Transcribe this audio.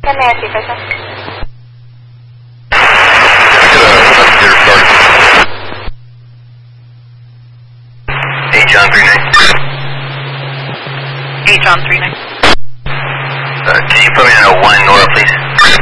Nancy, Fisher. Hey, John 39. Hey, John 39. Can you put me in a 1 Nora, please?